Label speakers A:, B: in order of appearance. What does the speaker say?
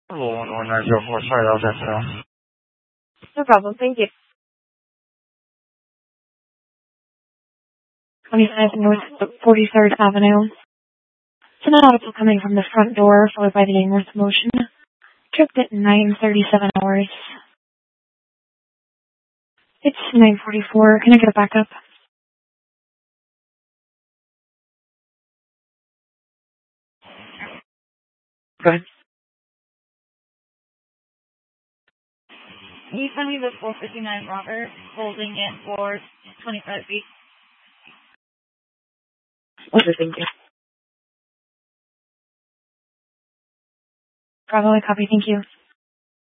A: Hello, 11904, sorry about that, sir.
B: No problem. Thank you. 25 North 43rd Avenue. It's an audible coming from the front door, followed by the inward motion. Tripped at 9:37 hours. It's 9:44. Can I get a backup? Go ahead.
C: Can you send me the 459 Robert holding it for 25 feet?
B: Okay, thank you. Bravo, I copy. Thank you.